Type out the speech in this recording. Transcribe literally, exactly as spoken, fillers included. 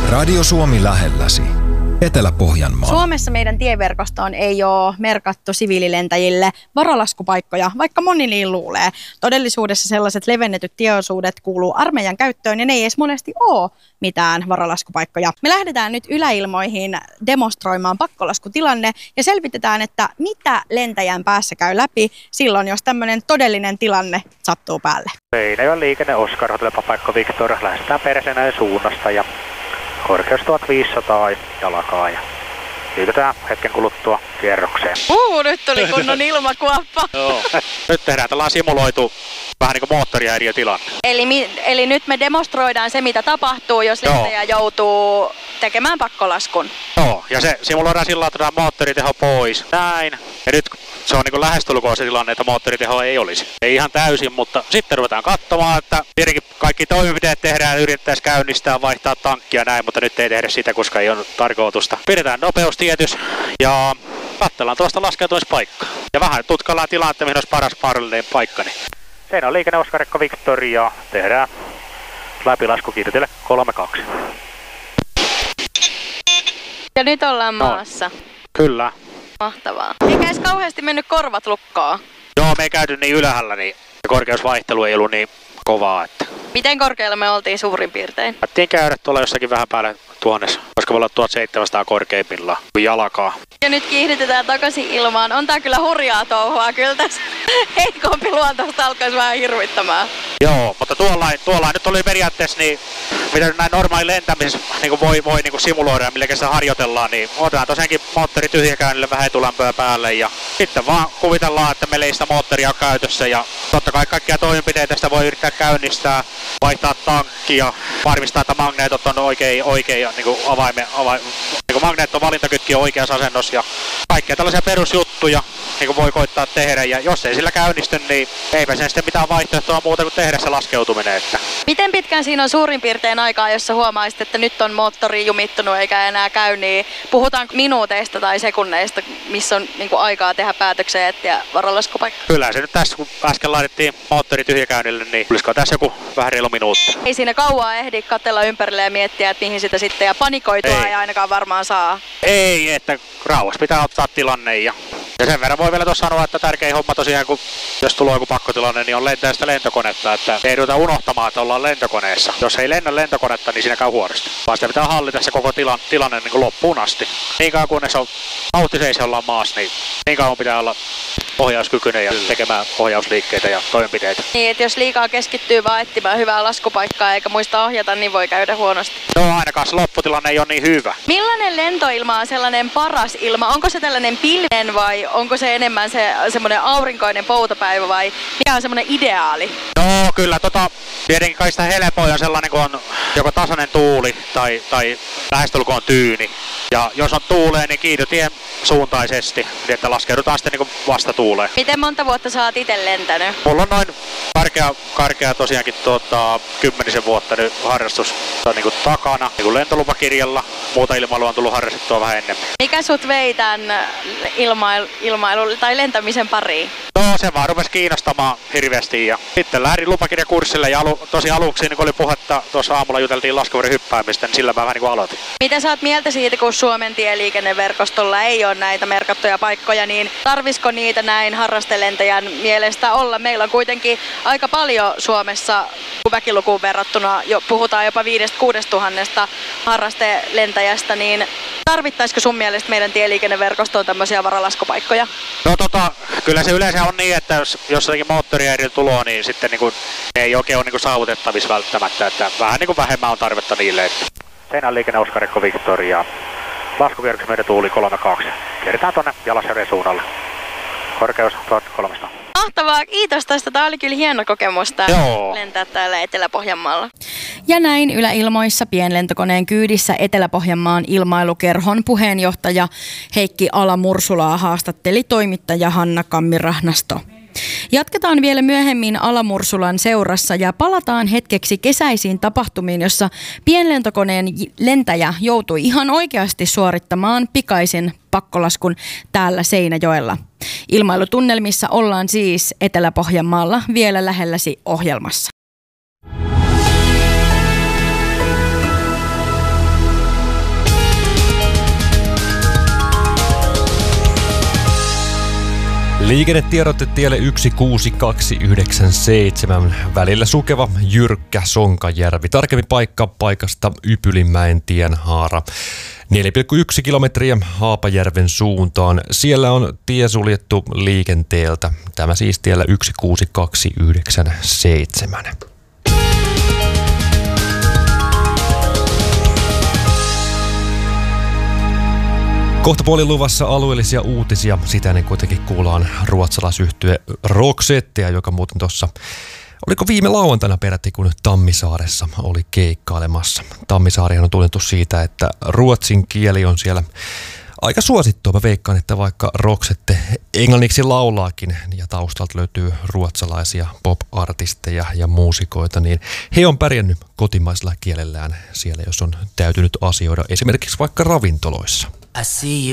Radio Suomi lähelläsi. Etelä-Pohjanmaa. Suomessa meidän tieverkostoon ei ole merkattu siviililentäjille varalaskupaikkoja, vaikka moni niin luulee. Todellisuudessa sellaiset levennetyt tieosuudet kuuluu armeijan käyttöön ja ne ei edes monesti ole mitään varalaskupaikkoja. Me lähdetään nyt yläilmoihin demonstroimaan pakkolaskutilanne ja selvitetään, että mitä lentäjän päässä käy läpi silloin, jos tämmöinen todellinen tilanne sattuu päälle. Seinäjoen liikenne Oskar, Hotelli Papaikko Victor, lähdetään Persenäen suunnasta ja korkeus tuhatviisisataa jalakaa ja liitytään hetken kuluttua kierrokseen. Uu, nyt tuli kunnon ilmakuoppa. Joo. Nyt tehdään tällainen simuloitu vähän niin kuin moottorihäiriötilanne. Eli, eli nyt me demonstroidaan se, mitä tapahtuu, jos lentäjä joutuu tekemään pakkolaskun. Joo, ja se simuloidaan sillä lailla, että moottoriteho pois. Näin. Ja nyt se on niin kuin lähestulkoon se tilanne, että moottoriteho ei olisi. Ei ihan täysin, mutta sitten ruvetaan katsomaan, että tietenkin kaikki toimenpiteet tehdään, yritettäisiin käynnistää, vaihtaa tankkia näin, mutta nyt ei tehdä sitä, koska ei ole tarkoitusta. Pidetään nopeustieitys ja katsellaan tuosta laskeutumispaikkaa. Ja vähän tutkaillaan tilannetta, mihin olisi paras mahdollinen paikka. Niin. Siinä on liikenne Oskarekko Victor ja tehdään läpilasku Kirtille kolme kaksi. Ja nyt ollaan maassa. No, kyllä. Mahtavaa. Eikä edes kauheasti mennyt korvat lukkoon. Joo, me ei käyty niin ylhäällä, niin korkeusvaihtelu ei ollut niin kovaa. Että... Miten korkealla me oltiin suurin piirtein? Päättiin käydä tuolla jossakin vähän päälle tuhannessa, koska me ollaan tuhatseitsemänsataa korkeimmillaan kuin jalakaa. Ja nyt kiihdytetään takaisin ilmaan. On tää kyllä hurjaa touhua. Kyllä tässä heikompi luontosta alkaisi vähän hirvittämään. Joo, mutta tuollain, tuollain nyt oli periaatteessa niin, mitä näin normaali lentämisessä niin voi, voi niin simuloida ja millä sitä harjoitellaan, niin otetaan tosiaankin moottori tyhjäkäynnille vähän etulämpöä päälle ja sitten vaan kuvitellaan, että meillä ei sitä moottoria ole käytössä ja totta kai kaikkia toimenpiteitä sitä voi yrittää käynnistää, vaihtaa tankkia, varmistaa, että magneetot on oikein, oikein niin kuin avaime, avaime, niin kuin magneeton valintakytki on oikeassa asennossa ja kaikkea tällaisia perusjuttuja niin kuin voi koittaa tehdä ja jos ei sillä käynnisty, niin eipä sen sitten mitään vaihtoehtoa muuta kuin tehdä se laskeutuminen. Että. Miten pitkään siinä on suurin piirtein aikaa, jos sä huomaisit, että nyt on moottori jumittunut eikä enää käy, niin puhutaanko minuuteista tai sekunneista, missä on niin kuin aikaa tehdä päätöksiä etsiä varalaskupaikkaa? Kyllä se nyt tässä, kun äsken laitettiin moottori tyhjäkäynnille, niin olisiko tässä joku vähän reilu minuutti. Ei siinä kauaa ehdi katsella ympärille ja miettiä, että mihin sitä sitten ja panikoitua ei, ei ainakaan varmaan saa. Ei, että rauhassa pitää ottaa tilanne ja Ja sen verran voi vielä tuossa sanoa, että tärkein homma tosiaan, kun jos tulee joku pakkotilanne, niin on lentää sitä lentokonetta, että ei ruveta unohtamaan, että ollaan lentokoneessa. Jos ei lennä lentokonetta, niin siinä käy huonosti. Vaan sitä pitää hallita se koko tilan, tilanne niin kuin loppuun asti. Niin kauan kunnes on vauhtiseisi ollaan maassa, niin niin kauan pitää olla ohjauskykyinen ja tekemään ohjausliikkeitä ja toimenpiteitä. Niin, että jos liikaa keskittyy vaan etsimään hyvää laskupaikkaa eikä muista ohjata, niin voi käydä huonosti. No ainakaan se lopputilanne ei ole niin hyvä. Millainen lentoilma on sellainen paras ilma? Onko se tällainen pilven vai onko se enemmän se semmoinen aurinkoinen poutapäivä vai mikä on semmoinen ideaali? No kyllä, tota, tietenkin kai sitä helpoin on sellainen, kun on joko tasainen tuuli tai, tai lähestulkoon tyyni. Ja jos on tuulee, niin kiihdytien suuntaisesti, niin että laskeudutaan sitten niin vasta tuuleen. Miten monta vuotta sä oot itse lentänyt? Mulla on noin karkea, karkea tosiaankin tuota, kymmenisen vuotta nyt harrastus niin kuin takana niin kuin lentolupakirjalla. Muuta ilmailua on tullut harrastettua vähän enemmän. Mikä sut vei tämän ilmailu, ilmailu tai lentämisen pariin? No se vaan rupesi kiinnostamaan hirveästi ja sitten lähdin lupakirjakurssille ja alu, tosi aluksi niin kun oli puhetta, tuossa aamulla juteltiin laskuvarjon hyppäämistä, niin sillä mä vähän niin kuin aloitin. Mitä sä oot mieltä siitä, kun Suomen tieliikenneverkostolla ei ole näitä merkattuja paikkoja, niin tarvisiko niitä näin harrastelentäjän mielestä olla? Meillä on kuitenkin aika paljon Suomessa, kun väkilukuun verrattuna jo puhutaan jopa viidestä kuudesta tuhannesta harrastelentäjästä, niin tarvittaisiko sun mielestä meidän tieliikenneverkostoon tämmöisiä varalaskupaikkoja? No tota, kyllä se yleensä on niin, että jos jossakin moottorihäiriö tulee, niin sitten niin kuin, ei oikein ole niin kuin saavutettavissa välttämättä, että vähän niin kuin vähemmän on tarvetta niille. Että. Seinän liikenne Oskarekko Victor ja laskukierroksi meidän tuuli kolme kaksi. Kierretään tuonne Jalasjärven suunnalle. Korkeus tuhatkolmesataa. Mahtavaa, kiitos tästä. Tämä oli kyllä hieno kokemus Joo. lentää täällä Etelä-Pohjanmaalla. Ja näin yläilmoissa pienlentokoneen kyydissä Etelä-Pohjanmaan ilmailukerhon puheenjohtaja Heikki Ala-Mursulaa haastatteli toimittaja Hanna Kammirahnasto. Jatketaan vielä myöhemmin Ala-Mursulan seurassa ja palataan hetkeksi kesäisiin tapahtumiin, jossa pienlentokoneen lentäjä joutui ihan oikeasti suorittamaan pikaisen pakkolaskun täällä Seinäjoella. Ilmailutunnelmissa ollaan siis Etelä-Pohjanmaalla vielä lähelläsi ohjelmassa. Liikennetiedotte tielle yksi kuusi kaksi yhdeksän seitsemän. Välillä sukeva jyrkkä Sonkajärvi. Tarkemmin paikka paikasta Ypylinmäen tienhaara. neljä pilkku yksi kilometriä Haapajärven suuntaan. Siellä on tie suljettu liikenteeltä. Tämä siis tiellä yksi kuusi kaksi yhdeksän seitsemän. Kohta puolin luvassa alueellisia uutisia. Sitä ennen kuitenkin kuullaan ruotsalaisyhtye Roxettea, joka muuten tuossa, oliko viime lauantaina peräti, kun Tammisaaressa oli keikkailemassa. Tammisaarihan on tunnettu siitä, että ruotsin kieli on siellä aika suosittua. Mä veikkaan, että vaikka Roxette englanniksi laulaakin ja taustalta löytyy ruotsalaisia pop-artisteja ja muusikoita, niin he on pärjännyt kotimaisella kielellään siellä, jos on täytynyt asioida esimerkiksi vaikka ravintoloissa. I see you